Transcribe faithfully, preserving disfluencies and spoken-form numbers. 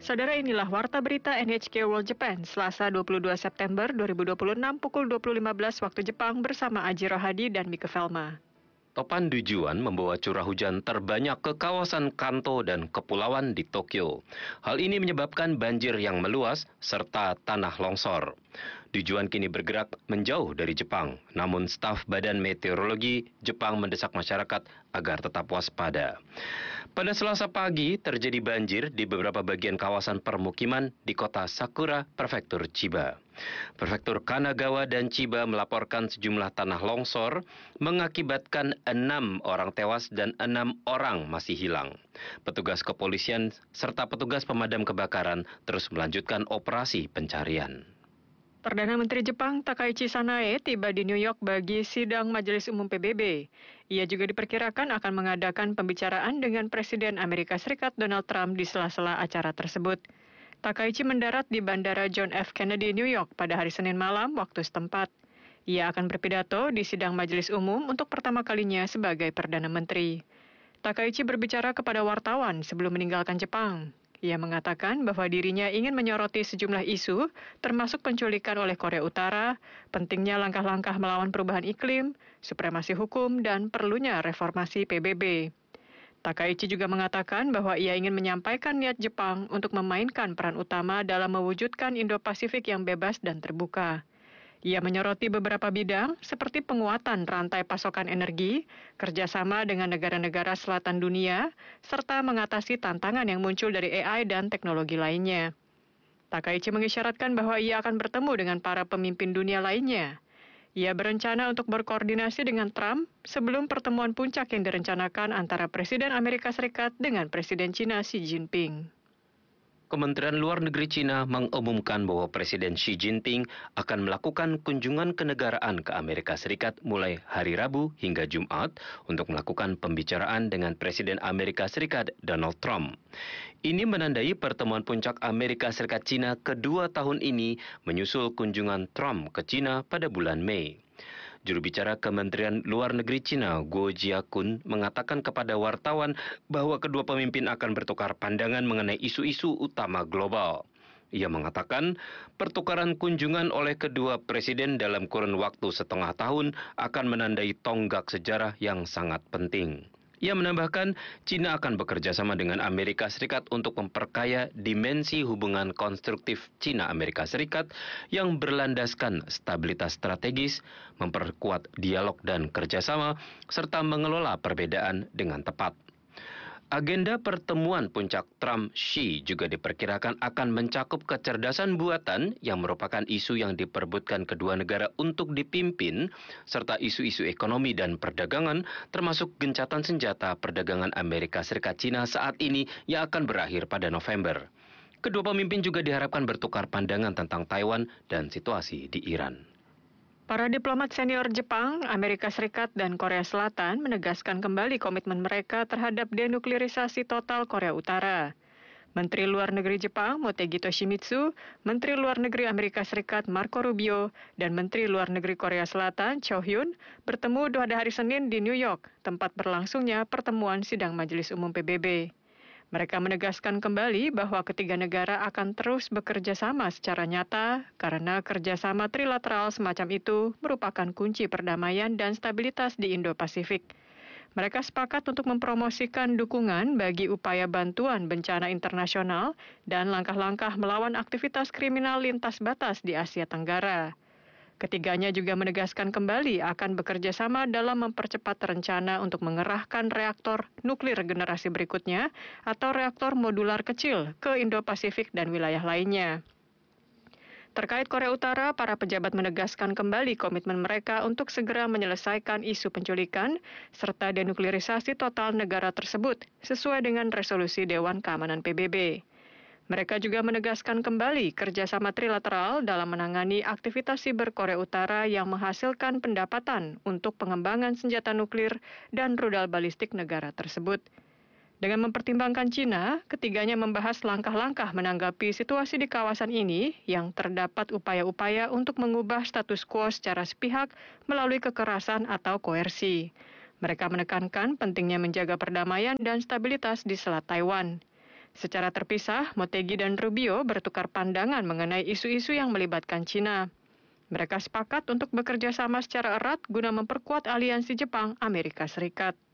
Saudara, inilah Warta Berita N H K World Japan, Selasa dua puluh dua September dua ribu dua puluh enam pukul dua puluh lima belas waktu Jepang bersama Aji Rohadi dan Mika Velma. Topan Dujuan membawa curah hujan terbanyak ke kawasan Kanto dan kepulauan di Tokyo. Hal ini menyebabkan banjir yang meluas serta tanah longsor. Dujuan kini bergerak menjauh dari Jepang, namun staf Badan Meteorologi Jepang mendesak masyarakat agar tetap waspada. Pada Selasa pagi terjadi banjir di beberapa bagian kawasan permukiman di kota Sakura, Prefektur Chiba. Prefektur Kanagawa dan Chiba melaporkan sejumlah tanah longsor mengakibatkan enam orang tewas dan enam orang masih hilang. Petugas kepolisian serta petugas pemadam kebakaran terus melanjutkan operasi pencarian. Perdana Menteri Jepang Takaichi Sanae tiba di New York bagi sidang Majelis Umum P B B. Ia juga diperkirakan akan mengadakan pembicaraan dengan Presiden Amerika Serikat Donald Trump di sela-sela acara tersebut. Takaichi mendarat di Bandara John F. Kennedy, New York pada hari Senin malam waktu setempat. Ia akan berpidato di sidang Majelis Umum untuk pertama kalinya sebagai Perdana Menteri. Takaichi berbicara kepada wartawan sebelum meninggalkan Jepang. Ia mengatakan bahwa dirinya ingin menyoroti sejumlah isu, termasuk penculikan oleh Korea Utara, pentingnya langkah-langkah melawan perubahan iklim, supremasi hukum, dan perlunya reformasi P B B. Takaichi juga mengatakan bahwa ia ingin menyampaikan niat Jepang untuk memainkan peran utama dalam mewujudkan Indo-Pasifik yang bebas dan terbuka. Ia menyoroti beberapa bidang seperti penguatan rantai pasokan energi, kerjasama dengan negara-negara selatan dunia, serta mengatasi tantangan yang muncul dari A I dan teknologi lainnya. Takaichi mengisyaratkan bahwa ia akan bertemu dengan para pemimpin dunia lainnya. Ia berencana untuk berkoordinasi dengan Trump sebelum pertemuan puncak yang direncanakan antara Presiden Amerika Serikat dengan Presiden China Xi Jinping. Kementerian Luar Negeri Cina mengumumkan bahwa Presiden Xi Jinping akan melakukan kunjungan kenegaraan ke Amerika Serikat mulai hari Rabu hingga Jumat untuk melakukan pembicaraan dengan Presiden Amerika Serikat Donald Trump. Ini menandai pertemuan puncak Amerika Serikat Cina kedua tahun ini menyusul kunjungan Trump ke Cina pada bulan Mei. Juru bicara Kementerian Luar Negeri Cina, Guo Jiakun, mengatakan kepada wartawan bahwa kedua pemimpin akan bertukar pandangan mengenai isu-isu utama global. Ia mengatakan pertukaran kunjungan oleh kedua presiden dalam kurun waktu setengah tahun akan menandai tonggak sejarah yang sangat penting. Ia menambahkan, Cina akan bekerja sama dengan Amerika Serikat untuk memperkaya dimensi hubungan konstruktif Cina-Amerika Serikat yang berlandaskan stabilitas strategis, memperkuat dialog dan kerjasama, serta mengelola perbedaan dengan tepat. Agenda pertemuan puncak Trump-Xi juga diperkirakan akan mencakup kecerdasan buatan yang merupakan isu yang diperebutkan kedua negara untuk dipimpin, serta isu-isu ekonomi dan perdagangan, termasuk gencatan senjata perdagangan Amerika Serikat Cina saat ini yang akan berakhir pada November. Kedua pemimpin juga diharapkan bertukar pandangan tentang Taiwan dan situasi di Iran. Para diplomat senior Jepang, Amerika Serikat, dan Korea Selatan menegaskan kembali komitmen mereka terhadap denuklirisasi total Korea Utara. Menteri Luar Negeri Jepang, Motegi Toshimitsu, Menteri Luar Negeri Amerika Serikat, Marco Rubio, dan Menteri Luar Negeri Korea Selatan, Cho Hyun, bertemu pada hari Senin di New York, tempat berlangsungnya pertemuan sidang Majelis Umum P B B. Mereka menegaskan kembali bahwa ketiga negara akan terus bekerja sama secara nyata karena kerjasama trilateral semacam itu merupakan kunci perdamaian dan stabilitas di Indo-Pasifik. Mereka sepakat untuk mempromosikan dukungan bagi upaya bantuan bencana internasional dan langkah-langkah melawan aktivitas kriminal lintas batas di Asia Tenggara. Ketiganya juga menegaskan kembali akan bekerja sama dalam mempercepat rencana untuk mengerahkan reaktor nuklir generasi berikutnya atau reaktor modular kecil ke Indo-Pasifik dan wilayah lainnya. Terkait Korea Utara, para pejabat menegaskan kembali komitmen mereka untuk segera menyelesaikan isu penculikan serta denuklirisasi total negara tersebut sesuai dengan resolusi Dewan Keamanan P B B. Mereka juga menegaskan kembali kerjasama trilateral dalam menangani aktivitas siber Korea Utara yang menghasilkan pendapatan untuk pengembangan senjata nuklir dan rudal balistik negara tersebut. Dengan mempertimbangkan Cina, ketiganya membahas langkah-langkah menanggapi situasi di kawasan ini yang terdapat upaya-upaya untuk mengubah status quo secara sepihak melalui kekerasan atau koersi. Mereka menekankan pentingnya menjaga perdamaian dan stabilitas di Selat Taiwan. Secara terpisah, Motegi dan Rubio bertukar pandangan mengenai isu-isu yang melibatkan China. Mereka sepakat untuk bekerja sama secara erat guna memperkuat aliansi Jepang-Amerika Serikat.